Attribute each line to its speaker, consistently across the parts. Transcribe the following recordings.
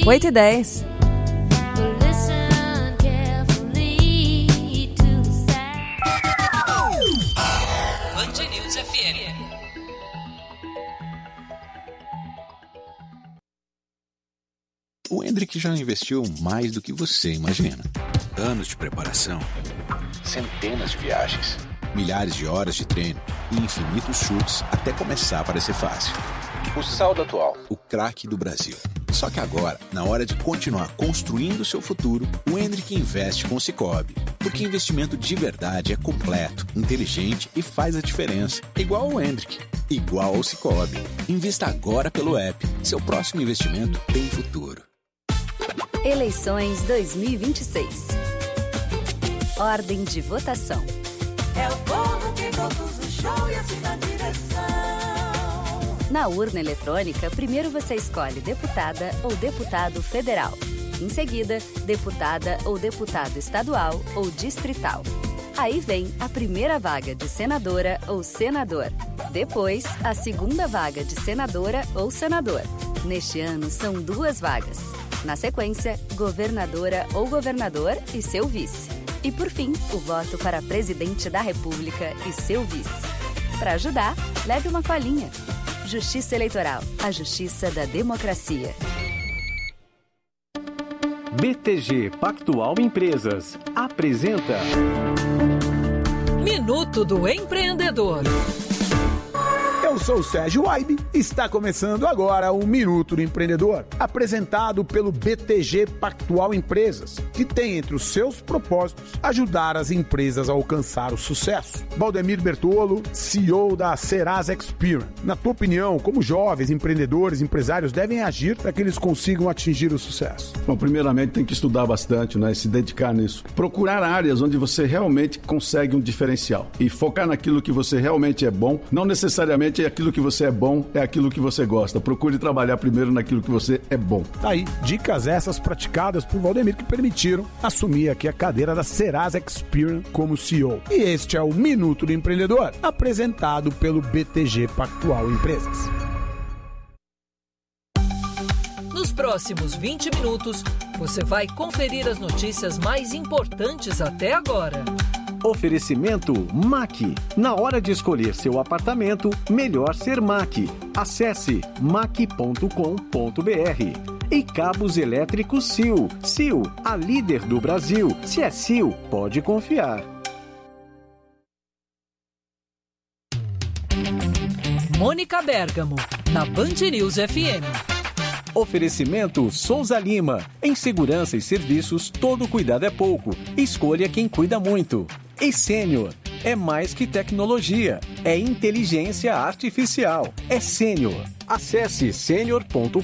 Speaker 1: 8h10.
Speaker 2: Band News FM.
Speaker 3: O Hendrick já investiu mais do que você imagina. Anos de preparação, centenas de viagens, milhares de horas de treino e infinitos chutes até começar a parecer fácil. O saldo atual, o craque do Brasil. Só que agora, na hora de continuar construindo o seu futuro, o Hendrick investe com o Sicoob. Porque investimento de verdade é completo, inteligente e faz a diferença. Igual ao Hendrick, igual ao Sicoob. Invista agora pelo app. Seu próximo investimento tem futuro.
Speaker 1: Eleições 2026. Ordem de votação.
Speaker 4: É o povo que conduz o show e assim na direção.
Speaker 1: Na urna eletrônica, primeiro você escolhe deputada ou deputado federal. Em seguida, deputada ou deputado estadual ou distrital. Aí vem a primeira vaga de senadora ou senador. Depois, a segunda vaga de senadora ou senador. Neste ano, são 2 vagas. Na sequência, governadora ou governador e seu vice. E por fim, o voto para presidente da República e seu vice. Para ajudar, leve uma colinha. Justiça Eleitoral, a justiça da democracia.
Speaker 5: BTG Pactual Empresas apresenta
Speaker 2: Minuto do Empreendedor.
Speaker 6: Eu sou o Sérgio Waibe e está começando agora o Minuto do Empreendedor, apresentado pelo BTG Pactual Empresas, que tem entre os seus propósitos ajudar as empresas a alcançar o sucesso. Valdemir Bertolo, CEO da Serasa Experian. Na tua opinião, como jovens empreendedores, empresários devem agir para que eles consigam atingir o sucesso?
Speaker 7: Bom, primeiramente tem que estudar bastante, né, e se dedicar nisso. Procurar áreas onde você realmente consegue um diferencial e focar naquilo que você realmente é bom, não necessariamente aquilo que você é bom é aquilo que você gosta. Procure trabalhar primeiro naquilo que você é bom.
Speaker 6: Tá aí, dicas essas praticadas por Valdemir que permitiram assumir aqui a cadeira da Serasa Experian como CEO. E este é o Minuto do Empreendedor, apresentado pelo BTG Pactual Empresas.
Speaker 2: Nos próximos 20 minutos, você vai conferir as notícias mais importantes até agora.
Speaker 5: Oferecimento MAC. Na hora de escolher seu apartamento, melhor ser MAC. Acesse mac.com.br. E cabos elétricos Sil. Sil, a líder do Brasil. Se é Sil, pode confiar.
Speaker 2: Mônica Bergamo, na Band News FM.
Speaker 5: Oferecimento Souza Lima. Em segurança e serviços, todo cuidado é pouco. Escolha quem cuida muito. E Sênior. É mais que tecnologia. É inteligência artificial. É Sênior. Acesse senior.com.br.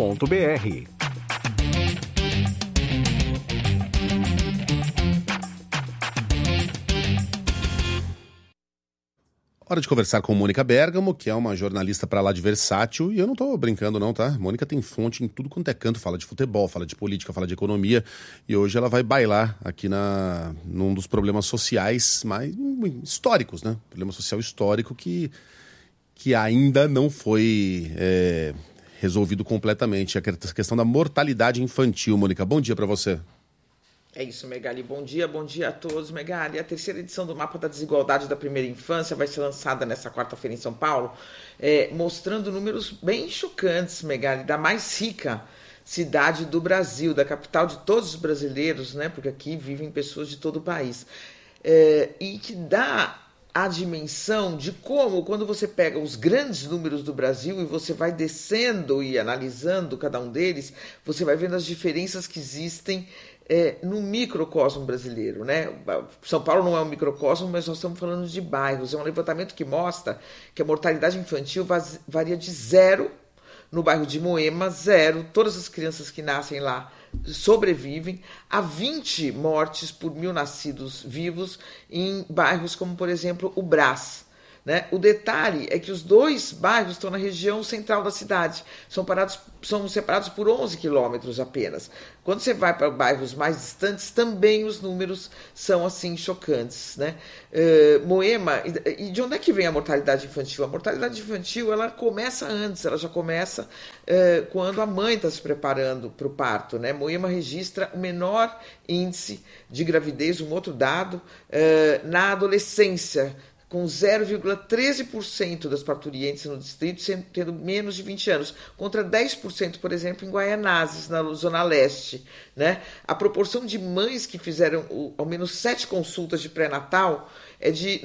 Speaker 8: Hora de conversar com Mônica Bergamo, que é uma jornalista pra lá de versátil, e eu não tô brincando não, tá? Mônica tem fonte em tudo quanto é canto, fala de futebol, fala de política, fala de economia, e hoje ela vai bailar aqui num dos problemas sociais mais históricos, né? Problema social histórico que ainda não foi resolvido completamente, a questão da mortalidade infantil. Mônica, bom dia pra você.
Speaker 9: É isso, Megali. Bom dia a todos. Megali, a 3ª edição do Mapa da Desigualdade da Primeira Infância vai ser lançada nesta quarta-feira em São Paulo, mostrando números bem chocantes, Megali, da mais rica cidade do Brasil, da capital de todos os brasileiros, né? Porque aqui vivem pessoas de todo o país. E que dá a dimensão de como, quando você pega os grandes números do Brasil e você vai descendo e analisando cada um deles, você vai vendo as diferenças que existem no microcosmo brasileiro, né? São Paulo não é um microcosmo, mas nós estamos falando de bairros. É um levantamento que mostra que a mortalidade infantil varia de 0 no bairro de Moema, 0, todas as crianças que nascem lá sobrevivem, a 20 mortes por 1.000 nascidos vivos em bairros como, por exemplo, o Brás, né? O detalhe é que os dois bairros estão na região central da cidade, são separados por 11 quilômetros apenas. Quando você vai para bairros mais distantes, também os números são assim chocantes, né? Moema, e de onde é que vem a mortalidade infantil? A mortalidade infantil, ela começa antes, ela já começa quando a mãe está se preparando para o parto, né? Moema registra o menor índice de gravidez, um outro dado, na adolescência, com 0,13% das parturientes no distrito tendo menos de 20 anos, contra 10%, por exemplo, em Guaianazes, na Zona Leste, né? A proporção de mães que fizeram ao menos 7 consultas de pré-natal é de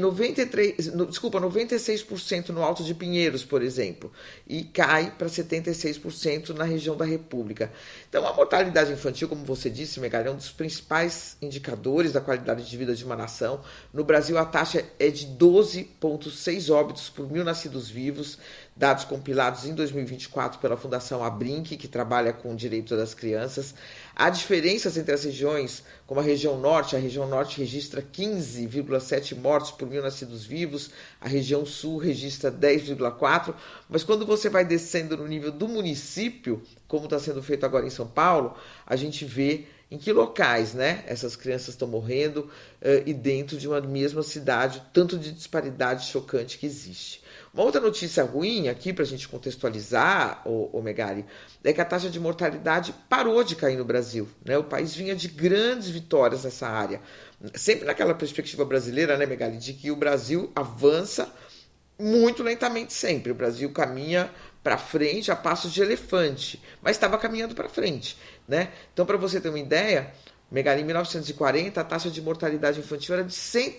Speaker 9: 96% no Alto de Pinheiros, por exemplo, e cai para 76% na região da República. Então, a mortalidade infantil, como você disse, Megali, é um dos principais indicadores da qualidade de vida de uma nação. No Brasil, a taxa é de 12,6 óbitos por 1.000 nascidos vivos, dados compilados em 2024 pela Fundação Abrinq, que trabalha com o direito das crianças. Há diferenças entre as regiões, como a região norte registra 15,7 mortes por 1.000 nascidos vivos, a região sul registra 10,4, mas quando você vai descendo no nível do município, como está sendo feito agora em São Paulo, a gente vê em que locais, né, essas crianças estão morrendo e dentro de uma mesma cidade, tanto de disparidade chocante que existe. Uma outra notícia ruim aqui, para a gente contextualizar, Megali, é que a taxa de mortalidade parou de cair no Brasil, né? O país vinha de grandes vitórias nessa área. Sempre naquela perspectiva brasileira, né, Megali, de que o Brasil avança muito lentamente sempre. O Brasil caminha para frente a passos de elefante, mas estava caminhando para frente, né? Então, para você ter uma ideia, Megali, em 1940, a taxa de mortalidade infantil era de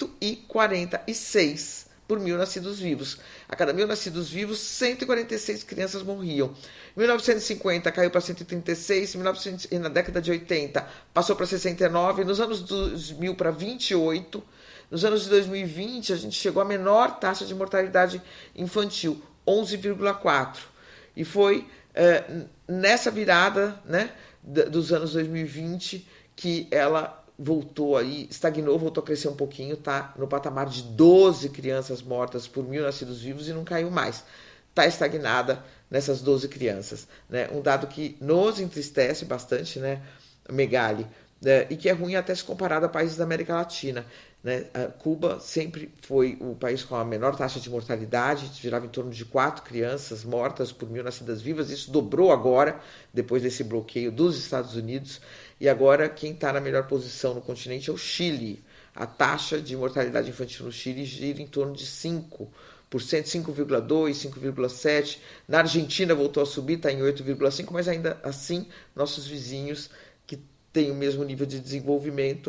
Speaker 9: 146 por 1.000 nascidos vivos. A cada 1.000 nascidos vivos, 146 crianças morriam. Em 1950 caiu para 136, e na década de 80 passou para 69, nos anos 2000 para 28, nos anos de 2020 a gente chegou à menor taxa de mortalidade infantil, 11,4. E foi nessa virada, né, dos anos 2020 que ela voltou aí, estagnou, voltou a crescer um pouquinho, tá no patamar de 12 crianças mortas por 1.000 nascidos vivos e não caiu mais. Está estagnada nessas 12 crianças, né? Um dado que nos entristece bastante, né, Megali, e que é ruim até se comparado a países da América Latina, né? Cuba sempre foi o país com a menor taxa de mortalidade, girava em torno de 4 crianças mortas por 1.000 nascidas vivas. Isso dobrou agora, depois desse bloqueio dos Estados Unidos. E agora quem está na melhor posição no continente é o Chile. A taxa de mortalidade infantil no Chile gira em torno de 5%, 5,2%, 5,7%. Na Argentina voltou a subir, está em 8,5%, mas ainda assim nossos vizinhos que têm o mesmo nível de desenvolvimento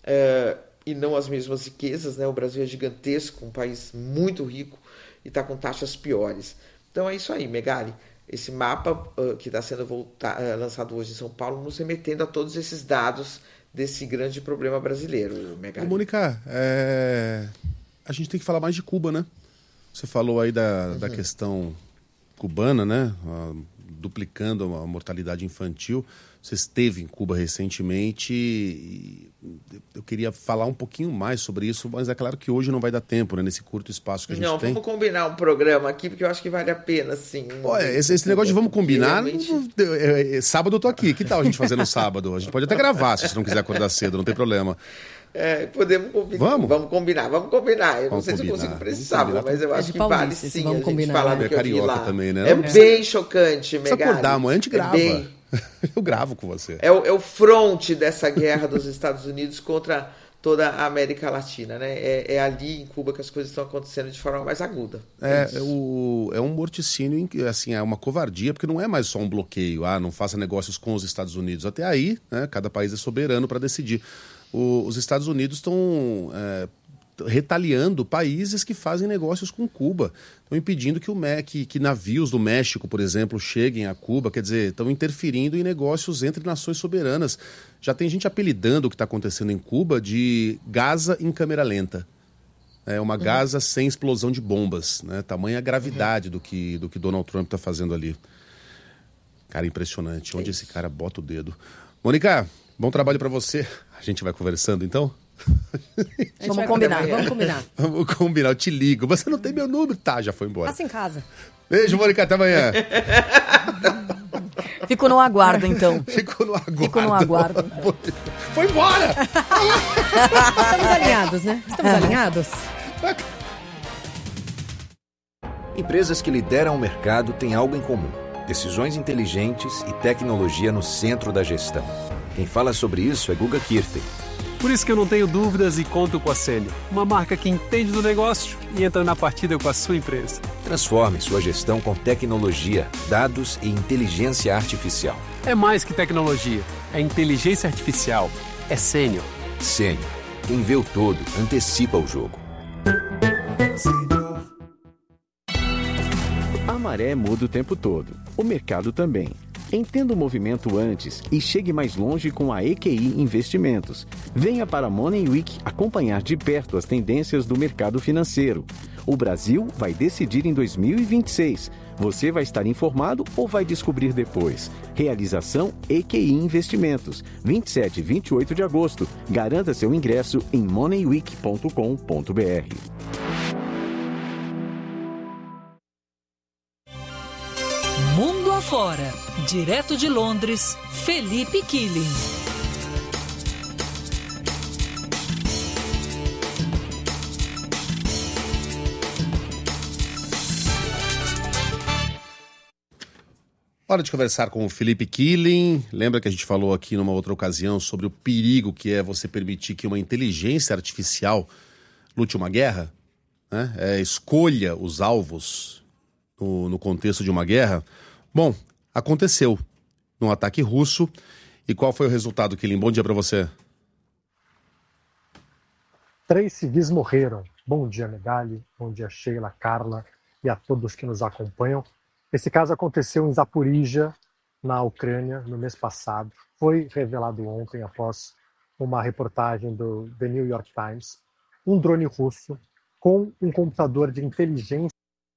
Speaker 9: e não as mesmas riquezas, né? O Brasil é gigantesco, um país muito rico e está com taxas piores. Então é isso aí, Megali. Esse mapa que está sendo lançado hoje em São Paulo, nos remetendo a todos esses dados desse grande problema brasileiro, Megali.
Speaker 8: Mônica, a gente tem que falar mais de Cuba, né? Você falou aí da questão cubana, né? Duplicando a mortalidade infantil. Você esteve em Cuba recentemente e eu queria falar um pouquinho mais sobre isso, mas é claro que hoje não vai dar tempo, né? Nesse curto espaço que a gente tem.
Speaker 9: Não, vamos combinar um programa aqui, porque eu acho que vale a pena, sim.
Speaker 8: Esse negócio de vamos combinar, sábado eu tô aqui. Que tal a gente fazer no sábado? A gente pode até gravar, se você não quiser acordar cedo, não tem problema.
Speaker 9: Podemos combinar. Vamos combinar. Eu não sei se eu consigo para esse sábado, mas eu acho que vale sim a gente falar do que eu vi lá.
Speaker 8: Também, né?
Speaker 9: É bem chocante, Megali.
Speaker 8: Precisa acordar, amanhã a gente grava. Eu gravo com você.
Speaker 9: É o fronte dessa guerra dos Estados Unidos contra toda a América Latina, né? É ali em Cuba que as coisas estão acontecendo de forma mais aguda.
Speaker 8: É um morticínio, assim, é uma covardia, porque não é mais só um bloqueio, não faça negócios com os Estados Unidos. Até aí, né, cada país é soberano para decidir. Os Estados Unidos estão retaliando países que fazem negócios com Cuba. Estão impedindo que navios do México, por exemplo, cheguem a Cuba. Quer dizer, estão interferindo em negócios entre nações soberanas. Já tem gente apelidando o que está acontecendo em Cuba de Gaza em câmera lenta. É uma Gaza sem explosão de bombas, né? Tamanha a gravidade do que Donald Trump está fazendo ali. Cara, impressionante. Onde esse cara bota o dedo. Mônica, bom trabalho para você. A gente vai conversando, então?
Speaker 10: Vamos combinar.
Speaker 8: Vamos combinar, eu te ligo. Você não tem meu número? Tá, já foi embora.
Speaker 10: Passa em casa.
Speaker 8: Beijo, Mônica, até amanhã.
Speaker 10: Fico no aguardo, então.
Speaker 8: Fico no aguardo. Foi embora!
Speaker 10: Estamos alinhados, né? Estamos alinhados?
Speaker 11: Empresas que lideram o mercado têm algo em comum: decisões inteligentes e tecnologia no centro da gestão. Quem fala sobre isso é Guga Kirten.
Speaker 12: Por isso que eu não tenho dúvidas e conto com a Sênior, uma marca que entende do negócio e entra na partida com a sua empresa.
Speaker 11: Transforme sua gestão com tecnologia, dados e inteligência artificial.
Speaker 12: É mais que tecnologia, é inteligência artificial, é Sênior.
Speaker 11: Sênior, quem vê o todo, antecipa o jogo.
Speaker 5: A maré muda o tempo todo, o mercado também. Entenda o movimento antes e chegue mais longe com a EQI Investimentos. Venha para a Money Week acompanhar de perto as tendências do mercado financeiro. O Brasil vai decidir em 2026. Você vai estar informado ou vai descobrir depois? Realização EQI Investimentos, 27 e 28 de agosto. Garanta seu ingresso em moneyweek.com.br.
Speaker 2: Mundo afora, direto de Londres, Felipe Killing.
Speaker 8: Hora de conversar com o Felipe Killing. Lembra que a gente falou aqui numa outra ocasião sobre o perigo que é você permitir que uma inteligência artificial lute uma guerra? Né? Escolha os alvos no contexto de uma guerra. Bom, aconteceu num ataque russo. E qual foi o resultado, Killing? Bom dia para você.
Speaker 13: 3 civis morreram. Bom dia, Megali. Bom dia, Sheila, Carla e a todos que nos acompanham. Esse caso aconteceu em Zaporizhia, na Ucrânia, no mês passado. Foi revelado ontem, após uma reportagem do The New York Times, um drone russo com um computador de inteligência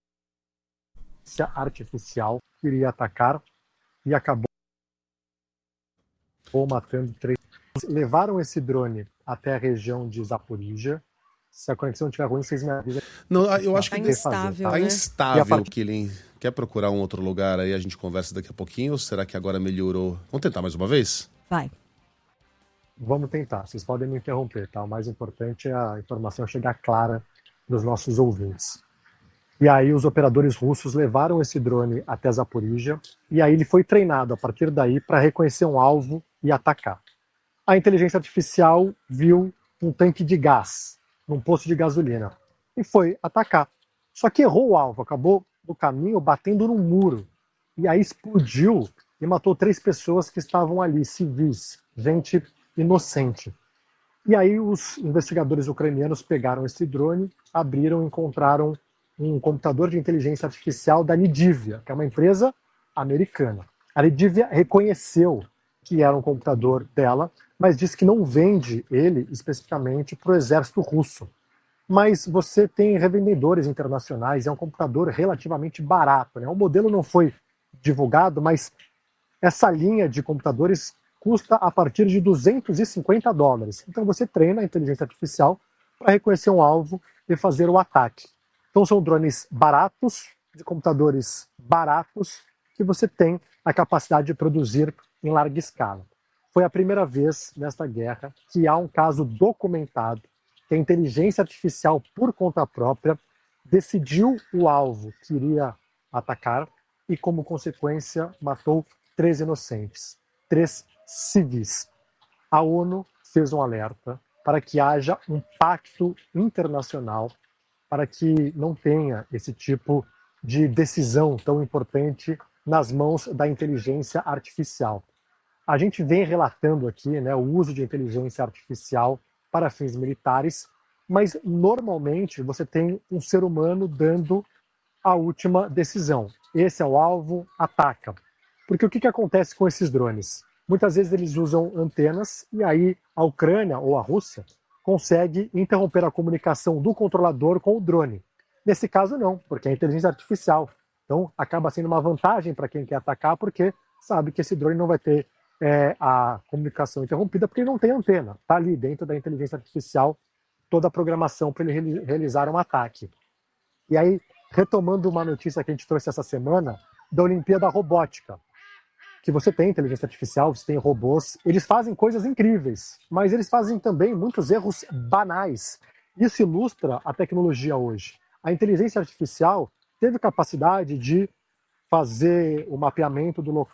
Speaker 13: artificial que iria atacar e acabou matando 3. Levaram esse drone até a região de Zaporizhia. Se a conexão estiver ruim, vocês me avisam.
Speaker 8: Não, eu acho que
Speaker 10: tá instável,
Speaker 8: tá
Speaker 10: né?
Speaker 8: instável, Killing. Quer procurar um outro lugar aí? A gente conversa daqui a pouquinho. Ou será que agora melhorou? Vamos tentar mais uma vez?
Speaker 10: Vai.
Speaker 13: Vamos tentar. Vocês podem me interromper, tá? O mais importante é a informação chegar clara dos nossos ouvintes. E aí os operadores russos levaram esse drone até Zaporizhia e aí ele foi treinado a partir daí para reconhecer um alvo e atacar. A inteligência artificial viu um tanque de gás num posto de gasolina e foi atacar. Só que errou o alvo, acabou no caminho batendo num muro e aí explodiu e matou 3 pessoas que estavam ali, civis, gente inocente. E aí os investigadores ucranianos pegaram esse drone, abriram e encontraram um computador de inteligência artificial da Nidivia, que é uma empresa americana. A Nidivia reconheceu que era um computador dela, mas disse que não vende ele especificamente para o exército russo. Mas você tem revendedores internacionais, é um computador relativamente barato, né? O modelo não foi divulgado, mas essa linha de computadores custa a partir de $250. Então você treina a inteligência artificial para reconhecer um alvo e fazer o ataque. Então são drones baratos, de computadores baratos, que você tem a capacidade de produzir em larga escala. Foi a primeira vez nesta guerra que há um caso documentado que a inteligência artificial, por conta própria, decidiu o alvo que iria atacar e, como consequência, matou 3 inocentes, 3 civis. A ONU fez um alerta para que haja um pacto internacional para que não tenha esse tipo de decisão tão importante nas mãos da inteligência artificial. A gente vem relatando aqui, né, o uso de inteligência artificial para fins militares, mas normalmente você tem um ser humano dando a última decisão. Esse é o alvo, ataca. Porque o que acontece com esses drones? Muitas vezes eles usam antenas e aí a Ucrânia ou a Rússia consegue interromper a comunicação do controlador com o drone. Nesse caso não, porque é inteligência artificial. Então acaba sendo uma vantagem para quem quer atacar, porque sabe que esse drone não vai ter a comunicação interrompida porque ele não tem antena. Está ali dentro da inteligência artificial toda a programação para ele realizar um ataque. E aí, retomando uma notícia que a gente trouxe essa semana, da Olimpíada Robótica, que você tem inteligência artificial, você tem robôs, eles fazem coisas incríveis, mas eles fazem também muitos erros banais. Isso ilustra a tecnologia hoje. A inteligência artificial teve capacidade de fazer o mapeamento do